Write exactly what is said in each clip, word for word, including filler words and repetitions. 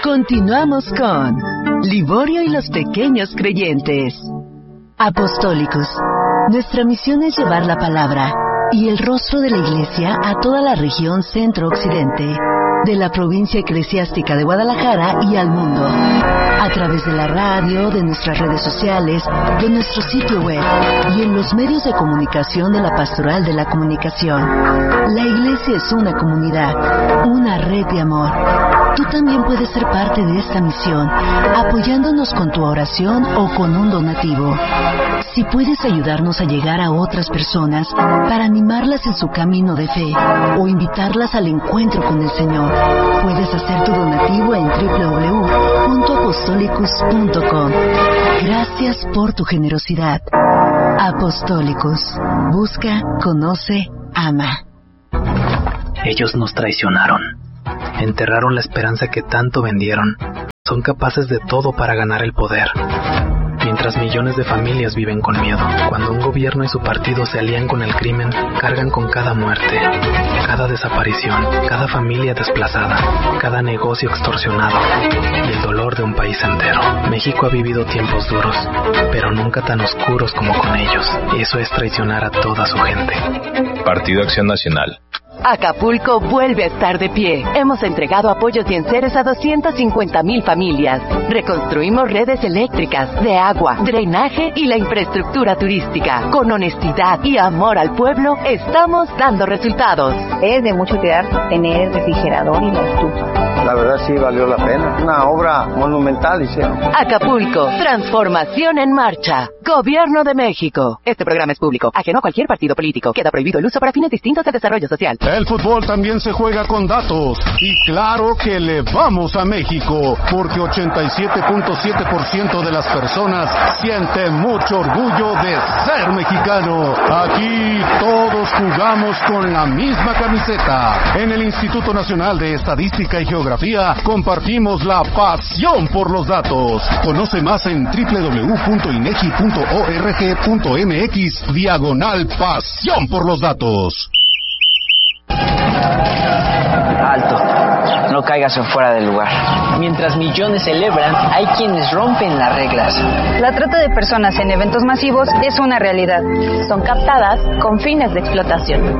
Continuamos con Liborio y los pequeños creyentes. Apostólicos. Nuestra misión es llevar la palabra y el rostro de la Iglesia a toda la región centro-occidente, de la provincia eclesiástica de Guadalajara y al mundo, a través de la radio, de nuestras redes sociales, de nuestro sitio web y en los medios de comunicación de la Pastoral de la Comunicación. La Iglesia es una comunidad, una red de amor. Tú también puedes ser parte de esta misión, apoyándonos con tu oración o con un donativo. Si puedes ayudarnos a llegar a otras personas para animarlas en su camino de fe o invitarlas al encuentro con el Señor, puedes hacer tu donativo en doble u doble u doble u punto apostolicus punto com. Gracias por tu generosidad. Apostólicos. Busca, conoce, ama. Ellos nos traicionaron. Enterraron la esperanza que tanto vendieron. Son capaces de todo para ganar el poder. Mientras millones de familias viven con miedo. Cuando un gobierno y su partido se alían con el crimen, cargan con cada muerte, cada desaparición, cada familia desplazada, cada negocio extorsionado y el dolor de un país entero. México ha vivido tiempos duros, pero nunca tan oscuros como con ellos. Eso es traicionar a toda su gente. Partido Acción Nacional. Acapulco vuelve a estar de pie. Hemos entregado apoyos y enseres a doscientas cincuenta mil familias. Reconstruimos redes eléctricas, de agua, drenaje y la infraestructura turística. Con honestidad y amor al pueblo, estamos dando resultados. Es de mucho cuidar tener el refrigerador y la estufa. La verdad sí valió la pena. Una obra monumental hicieron. Acapulco, transformación en marcha. Gobierno de México. Este programa es público, ajeno a cualquier partido político. Queda prohibido el uso para fines distintos de desarrollo social. El fútbol también se juega con datos. Y claro que le vamos a México, porque ochenta y siete punto siete por ciento de las personas siente mucho orgullo de ser mexicano. Aquí todos jugamos con la misma camiseta. En el Instituto Nacional de Estadística y Geografía compartimos la pasión por los datos. Conoce más en doble u doble u doble u punto inegi punto org punto mx diagonal pasión por los datos. Alto, no caigas en fuera del lugar. Mientras millones celebran, hay quienes rompen las reglas. La trata de personas en eventos masivos es una realidad. Son captadas con fines de explotación.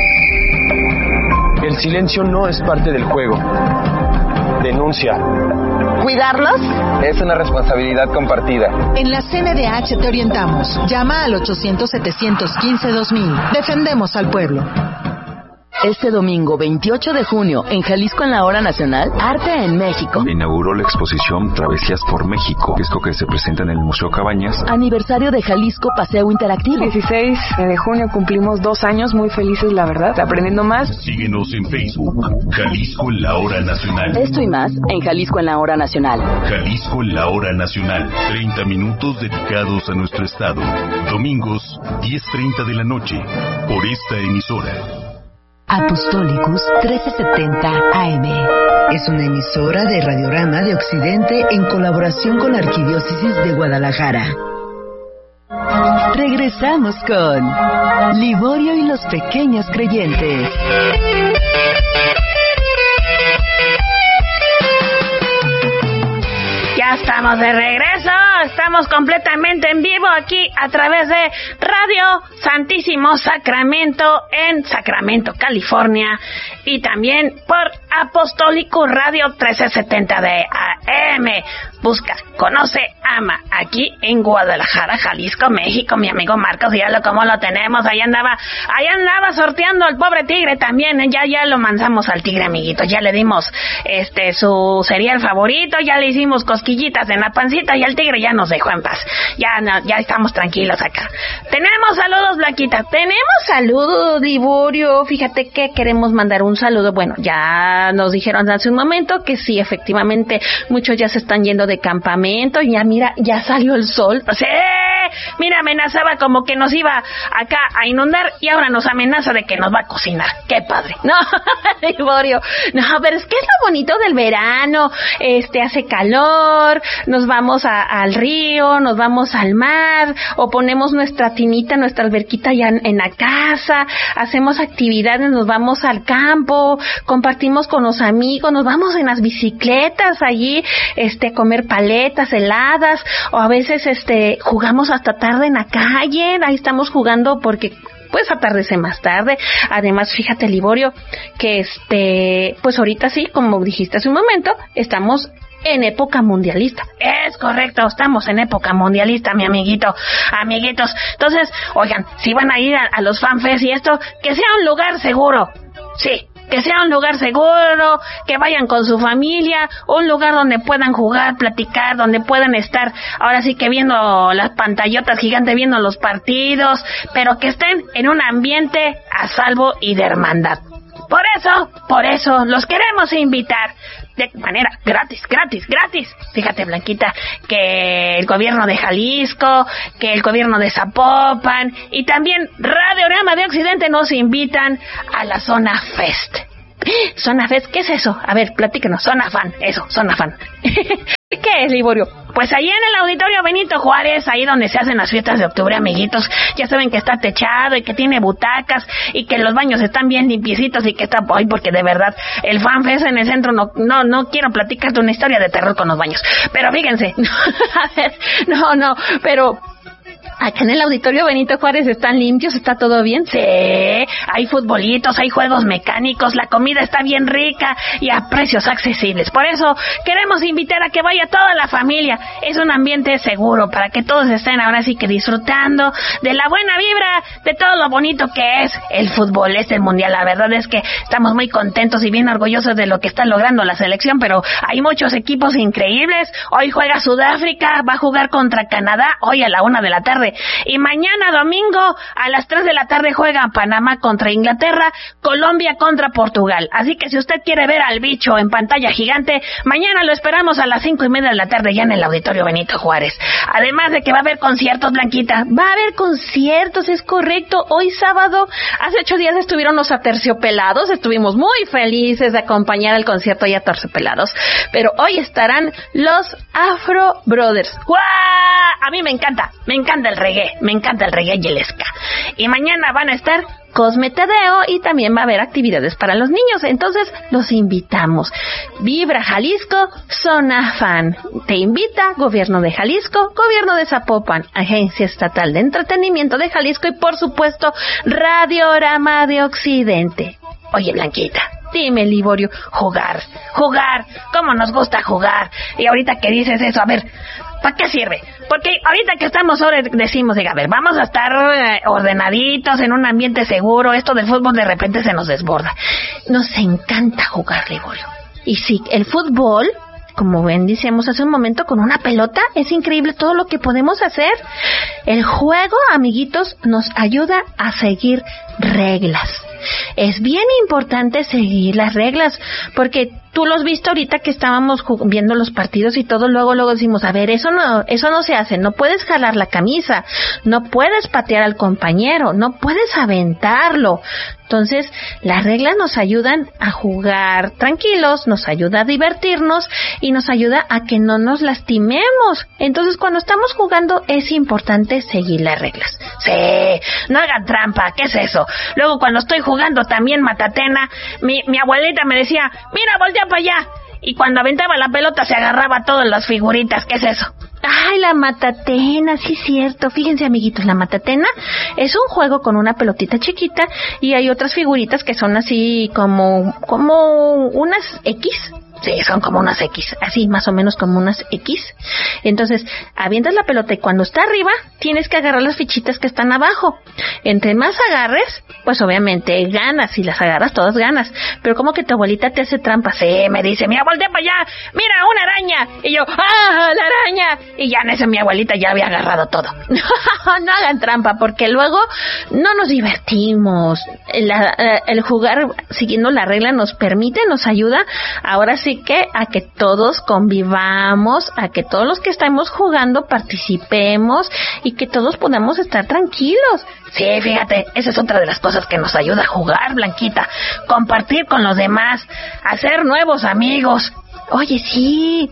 El silencio no es parte del juego. Denuncia. ¿Cuidarlos? Es una responsabilidad compartida. En la C N D H te orientamos. Llama al ochocientos, setecientos quince, dos mil. Defendemos al pueblo. Este domingo veintiocho de junio, en Jalisco en la Hora Nacional, Arte en México. Inauguró la exposición Travesías por México, esto que se presenta en el Museo Cabañas. Aniversario de Jalisco Paseo Interactivo. dieciséis de junio cumplimos dos años, muy felices la verdad, aprendiendo más. Síguenos en Facebook, Jalisco en la Hora Nacional. Esto y más en Jalisco en la Hora Nacional. Jalisco en la Hora Nacional, treinta minutos dedicados a nuestro estado. Domingos, diez treinta de la noche, por esta emisora. Apostolicus trece setenta A M. Es una emisora de Radiorama de Occidente en colaboración con la Arquidiócesis de Guadalajara. Regresamos con Liborio y los pequeños creyentes. Ya estamos de regreso, estamos completamente en vivo aquí a través de Radio Santísimo Sacramento en Sacramento, California, y también por Apostólico Radio trece setenta de A M. Busca, conoce, ama, aquí en Guadalajara, Jalisco, México, mi amigo Marcos, ya lo como lo tenemos, ahí andaba, ahí andaba sorteando al pobre tigre también, ya, ya lo manzamos al tigre, amiguito, ya le dimos este su cereal favorito, ya le hicimos cosquillitas en la pancita y al tigre ya nos dejó en paz, ya no, ya estamos tranquilos acá. Tenemos saludos, Blanquita, tenemos saludos, Liborio, fíjate que queremos mandar un saludo, bueno, ya nos dijeron hace un momento que sí, efectivamente, muchos ya se están yendo de campamento, y ya mira, ya salió el sol. ¡Sí! Mira, amenazaba como que nos iba acá a inundar y ahora nos amenaza de que nos va a cocinar. ¡Qué padre! No, Liborio, no, pero es que es lo bonito del verano. Este, hace calor, nos vamos a, al río, nos vamos al mar, o ponemos nuestra tinita, nuestra alberquita ya en, en la casa, hacemos actividades, nos vamos al campo, compartimos con los amigos, nos vamos en las bicicletas allí, este, a comer paletas, heladas, o a veces, este, jugamos hasta tarde en la calle, ahí estamos jugando porque pues atardece más tarde. Además, fíjate, Liborio, que este, pues ahorita sí, como dijiste hace un momento, estamos en época mundialista. Es correcto, estamos en época mundialista, mi amiguito, amiguitos. Entonces, oigan, si van a ir a, a los fanfest y esto, que sea un lugar seguro. Sí, que sea un lugar seguro, que vayan con su familia, un lugar donde puedan jugar, platicar, donde puedan estar, ahora sí que viendo las pantallotas gigantes, viendo los partidos, pero que estén en un ambiente a salvo y de hermandad. Por eso, por eso, los queremos invitar de manera gratis, gratis, gratis. Fíjate, Blanquita, que el gobierno de Jalisco, que el gobierno de Zapopan y también Radiorama de Occidente nos invitan a la Zona Fest. Zona Fest, ¿qué es eso? A ver, platíquenos. Zona Fan, eso, Zona Fan. ¿Qué es, Liborio? Pues ahí en el Auditorio Benito Juárez, ahí donde se hacen las fiestas de octubre, amiguitos, ya saben que está techado y que tiene butacas y que los baños están bien limpiecitos y que está, ay, porque de verdad, el FanFest en el centro, no, no, no quiero platicarte una historia de terror con los baños, pero fíjense, a ver, no, no, pero acá en el Auditorio Benito Juárez están limpios, ¿está todo bien? Sí, hay futbolitos, hay juegos mecánicos, la comida está bien rica y a precios accesibles. Por eso queremos invitar a que vaya toda la familia. Es un ambiente seguro para que todos estén ahora sí que disfrutando de la buena vibra, de todo lo bonito que es el fútbol, este mundial. La verdad es que estamos muy contentos y bien orgullosos de lo que está logrando la selección, pero hay muchos equipos increíbles. Hoy juega Sudáfrica, va a jugar contra Canadá, hoy a la una de la tarde. Y mañana domingo a las tres de la tarde juega Panamá contra Inglaterra, Colombia contra Portugal. Así que si usted quiere ver al bicho en pantalla gigante, mañana lo esperamos a las cinco y media de la tarde ya en el Auditorio Benito Juárez. Además de que va a haber conciertos, Blanquita. Va a haber conciertos, es correcto. Hoy sábado, hace ocho días estuvieron los Aterciopelados. Estuvimos muy felices de acompañar el concierto ahí a Aterciopelados. Pero hoy estarán los Afro Brothers. ¡Guau! A mí me encanta, me encanta el reggae, me encanta el reggae y el ska. Y mañana van a estar Cosme Tadeo y también va a haber actividades para los niños. Entonces, los invitamos. Vibra Jalisco, Zona Fan. Te invita Gobierno de Jalisco, Gobierno de Zapopan, Agencia Estatal de Entretenimiento de Jalisco y, por supuesto, Radiorama de Occidente. Oye, Blanquita, dime, Liborio, jugar, jugar, ¿cómo nos gusta jugar? Y ahorita que dices eso, a ver, ¿para qué sirve? Porque ahorita que estamos ahora decimos, a ver, vamos a estar eh, ordenaditos en un ambiente seguro, esto del fútbol de repente se nos desborda. Nos encanta jugar, Liborio. Y sí, el fútbol, como ven, decíamos hace un momento, con una pelota, es increíble todo lo que podemos hacer. El juego, amiguitos, nos ayuda a seguir reglas. Es bien importante seguir las reglas, porque tú lo has visto ahorita que estábamos viendo los partidos y todo, luego luego decimos, a ver, eso no eso no se hace, no puedes jalar la camisa, no puedes patear al compañero, no puedes aventarlo. Entonces, las reglas nos ayudan a jugar tranquilos, nos ayuda a divertirnos y nos ayuda a que no nos lastimemos. Entonces, cuando estamos jugando es importante seguir las reglas. Sí, no hagan trampa, ¿qué es eso? Luego, cuando estoy jugando también matatena, mi, mi abuelita me decía, mira, voltea para allá. Y cuando aventaba la pelota se agarraba todas las figuritas, ¿qué es eso? Ay, la matatena, sí es cierto. Fíjense, amiguitos, la matatena es un juego con una pelotita chiquita y hay otras figuritas que son así como, como unas X. Sí, son como unas X, así más o menos como unas X. Entonces, avientas la pelota y cuando está arriba, tienes que agarrar las fichitas que están abajo. Entre más agarres, pues obviamente ganas. Si las agarras, todas ganas. Pero como que tu abuelita te hace trampa. Sí, me dice, mira, voltea para allá, mira, una araña. Y yo, ¡ah, la araña! Y ya en eso mi abuelita ya había agarrado todo. No hagan trampa, porque luego no nos divertimos. La, el jugar siguiendo la regla nos permite, nos ayuda, ahora sí, sí que a que todos convivamos, a que todos los que estamos jugando participemos y que todos podamos estar tranquilos. Sí, fíjate, esa es otra de las cosas que nos ayuda a jugar, Blanquita. Compartir con los demás, hacer nuevos amigos. Oye, sí.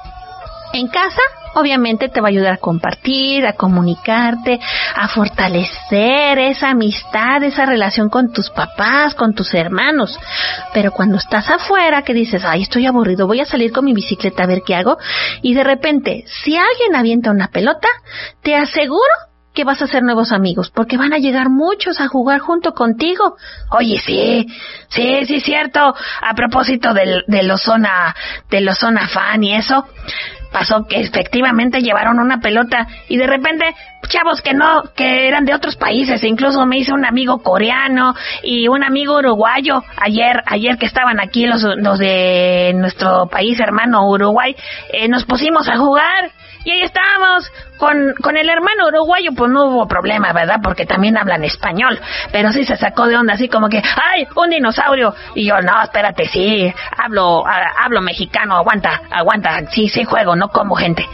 En casa, obviamente te va a ayudar a compartir, a comunicarte, a fortalecer esa amistad, esa relación con tus papás, con tus hermanos. Pero cuando estás afuera, que dices, ay, estoy aburrido, voy a salir con mi bicicleta a ver qué hago, y de repente, si alguien avienta una pelota, te aseguro que vas a hacer nuevos amigos, porque van a llegar muchos a jugar junto contigo. Oye, sí, sí, sí, cierto. A propósito del, de los zona, de los zona fan y eso, pasó que efectivamente llevaron una pelota y de repente, chavos que no, que eran de otros países, incluso me hice un amigo coreano y un amigo uruguayo, ayer, ayer que estaban aquí los, los de nuestro país hermano Uruguay, eh, nos pusimos a jugar. Y ahí estábamos, con, con el hermano uruguayo, pues no hubo problema, ¿verdad? Porque también hablan español, pero sí se sacó de onda, así como que, ¡ay, un dinosaurio! Y yo, no, espérate, sí, hablo, a, hablo mexicano, aguanta, aguanta, sí, sí juego, no como gente.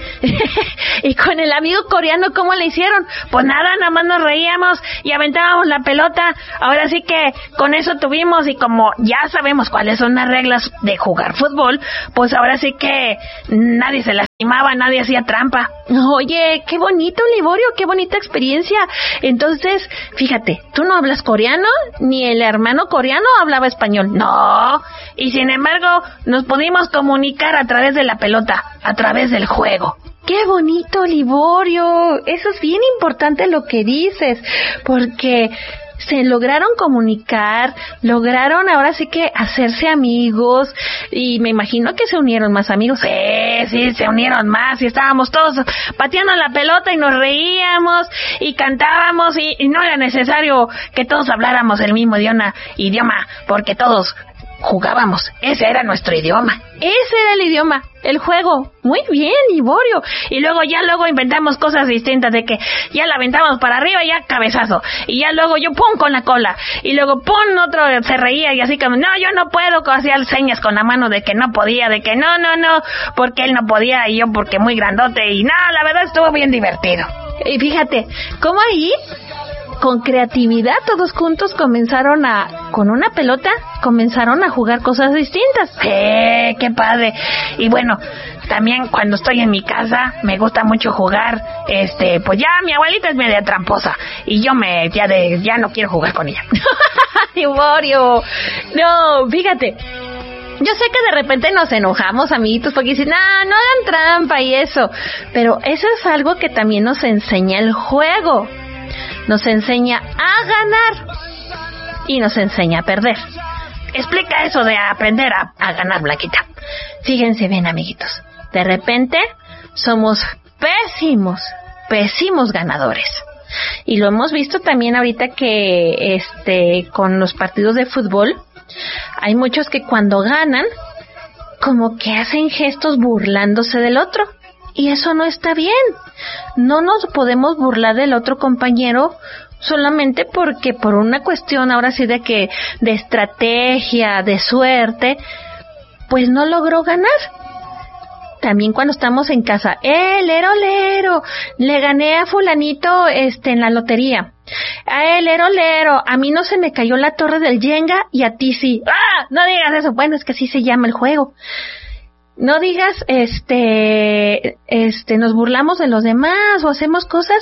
Y con el amigo coreano, ¿cómo le hicieron? Pues nada, nada más nos reíamos y aventábamos la pelota. Ahora sí que con eso tuvimos, y como ya sabemos cuáles son las reglas de jugar fútbol, pues ahora sí que nadie se lastimaba, nadie hacía trampa. Oye, qué bonito, Liborio, qué bonita experiencia. Entonces, fíjate, tú no hablas coreano, ni el hermano coreano hablaba español. No, y sin embargo, nos pudimos comunicar a través de la pelota, a través del juego. ¡Qué bonito, Liborio! Eso es bien importante lo que dices, porque se lograron comunicar, lograron ahora sí que hacerse amigos, y me imagino que se unieron más amigos. Sí, sí, se unieron más, y estábamos todos pateando la pelota y nos reíamos y cantábamos, y, y no era necesario que todos habláramos el mismo idioma, idioma, porque todos jugábamos, ese era nuestro idioma, ese era el idioma, el juego. Muy bien, Liborio. Y luego ya luego inventamos cosas distintas, de que ya la aventamos para arriba y ya cabezazo, y ya luego yo pum con la cola, y luego pum otro se reía y así como, no, yo no puedo, hacía señas con la mano de que no podía, de que no, no, no, porque él no podía y yo porque muy grandote, y no, la verdad estuvo bien divertido. Y fíjate, ¿cómo ahí? Con creatividad todos juntos comenzaron a, con una pelota, comenzaron a jugar cosas distintas. ¡Eh, qué padre! Y bueno, también cuando estoy en mi casa me gusta mucho jugar, este, pues ya mi abuelita es media tramposa y yo me, ya de, ya no quiero jugar con ella. Liborio, no, fíjate. Yo sé que de repente nos enojamos, amiguitos, porque dicen, ah, no hagan trampa y eso. Pero eso es algo que también nos enseña el juego. Nos enseña a ganar y nos enseña a perder. Explica eso de aprender a, a ganar, Blanquita. Fíjense bien, amiguitos. De repente somos pésimos, pésimos ganadores. Y lo hemos visto también ahorita que este con los partidos de fútbol, hay muchos que cuando ganan, como que hacen gestos burlándose del otro. Y eso no está bien. No nos podemos burlar del otro compañero solamente porque por una cuestión ahora sí de que de estrategia, de suerte, pues no logró ganar. También cuando estamos en casa, eh, lero, lero, le gané a fulanito este en la lotería. Eh, lero, lero, a mí no se me cayó la torre del Jenga y a ti sí. ¡Ah! No digas eso. Bueno, es que así se llama el juego. No digas, este, este, nos burlamos de los demás o hacemos cosas,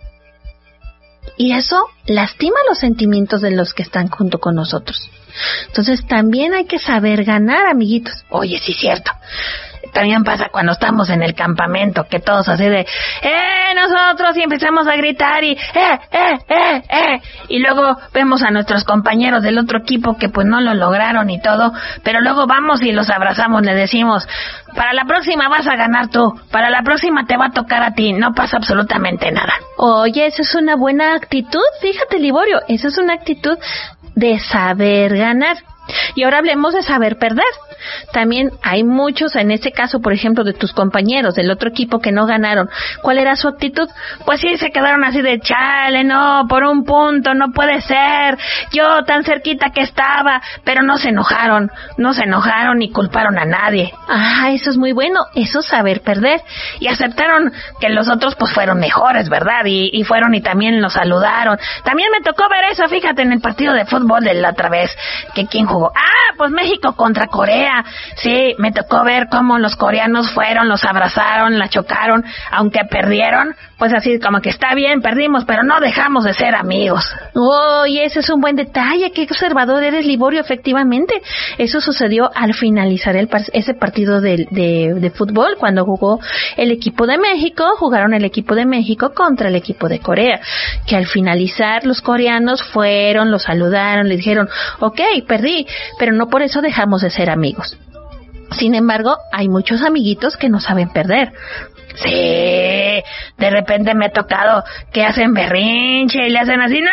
y eso lastima los sentimientos de los que están junto con nosotros. Entonces también hay que saber ganar, amiguitos. Oye, sí, cierto. También pasa cuando estamos en el campamento, que todos así de, ¡eh, nosotros! Y empezamos a gritar y, ¡eh, eh, eh, eh! Y luego vemos a nuestros compañeros del otro equipo que pues no lo lograron y todo, pero luego vamos y los abrazamos, les decimos, para la próxima vas a ganar tú, para la próxima te va a tocar a ti, no pasa absolutamente nada. Oye, eso es una buena actitud, fíjate, Liborio, eso es una actitud de saber ganar. Y ahora hablemos de saber perder. También hay muchos, en este caso, por ejemplo, de tus compañeros del otro equipo que no ganaron. ¿Cuál era su actitud? Pues sí, se quedaron así de chale, no, por un punto, no puede ser. Yo tan cerquita que estaba, pero no se enojaron, no se enojaron ni culparon a nadie. Ah, eso es muy bueno, eso es saber perder. Y aceptaron que los otros pues fueron mejores, ¿verdad? Y, y fueron y también los saludaron. También me tocó ver eso, fíjate, en el partido de fútbol de la otra vez, que quién jugó. Ah, pues México contra Corea. Sí, me tocó ver cómo los coreanos fueron, los abrazaron, la chocaron, aunque perdieron, pues así como que está bien, perdimos, pero no dejamos de ser amigos. Oh, y ese es un buen detalle, qué observador eres, Liborio, efectivamente. Eso sucedió al finalizar el par- ese partido de, de, de fútbol, cuando jugó el equipo de México, jugaron el equipo de México contra el equipo de Corea, que al finalizar los coreanos fueron, los saludaron, les dijeron, ok, perdí, pero no por eso dejamos de ser amigos. Sin embargo, hay muchos amiguitos que no saben perder. Sí, de repente me ha tocado que hacen berrinche y le hacen así, ¡no!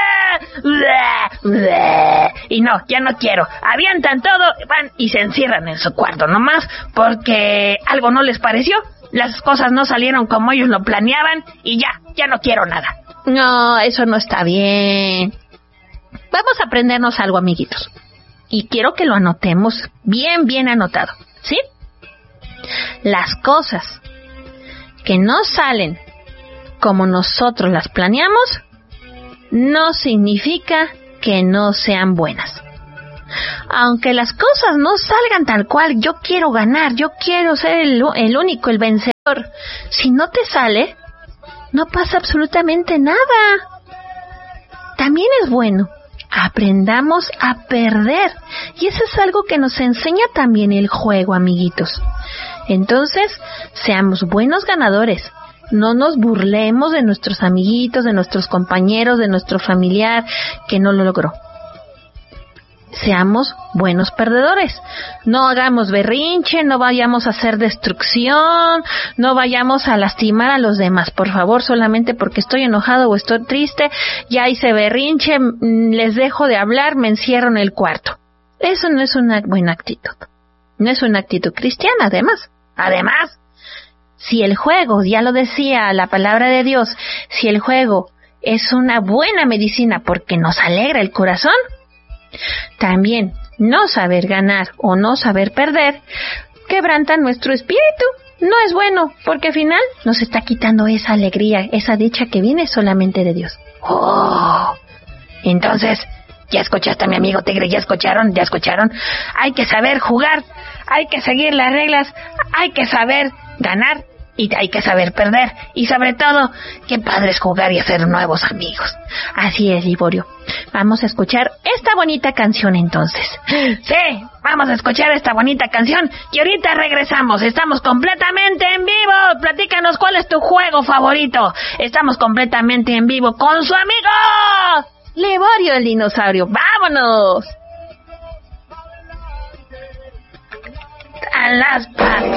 Y no, ya no quiero. Avientan todo, van y se encierran en su cuarto nomás porque algo no les pareció. Las cosas no salieron como ellos lo planeaban y ya, ya no quiero nada. No, eso no está bien. Vamos a aprendernos algo, amiguitos. Y quiero que lo anotemos bien, bien anotado, ¿sí? Las cosas que no salen como nosotros las planeamos, no significa que no sean buenas. Aunque las cosas no salgan tal cual, yo quiero ganar, yo quiero ser el, el único, el vencedor. Si no te sale, no pasa absolutamente nada. También es bueno. Aprendamos a perder. Y eso es algo que nos enseña también el juego, amiguitos. Entonces, seamos buenos ganadores. No nos burlemos de nuestros amiguitos, de nuestros compañeros, de nuestro familiar que no lo logró. Seamos buenos perdedores. No hagamos berrinche, no vayamos a hacer destrucción, no vayamos a lastimar a los demás. Por favor, solamente porque estoy enojado o estoy triste, ya hice berrinche, les dejo de hablar, me encierro en el cuarto. Eso no es una buena actitud. No es una actitud cristiana, además. Además, si el juego, ya lo decía la palabra de Dios, si el juego es una buena medicina porque nos alegra el corazón, también no saber ganar o no saber perder quebranta nuestro espíritu. No es bueno, porque al final nos está quitando esa alegría, esa dicha que viene solamente de Dios. Oh, entonces, ya escuchaste a mi amigo Tigre, ya escucharon, ya escucharon. Hay que saber jugar, hay que seguir las reglas, hay que saber ganar y hay que saber perder. Y sobre todo, qué padre es jugar y hacer nuevos amigos. Así es, Liborio. Vamos a escuchar esta bonita canción entonces. Sí, vamos a escuchar esta bonita canción y ahorita regresamos. Estamos completamente en vivo. Platícanos cuál es tu juego favorito. Estamos completamente en vivo con su amigo Liborio el dinosaurio. ¡Vámonos! A las patas.